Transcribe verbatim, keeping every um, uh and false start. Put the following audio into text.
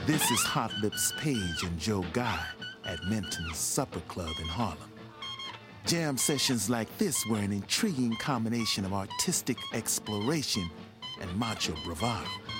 This is Hot Lips Page and Joe Guy at Menton's Supper Club in Harlem. Jam sessions like this were an intriguing combination of artistic exploration and macho bravado.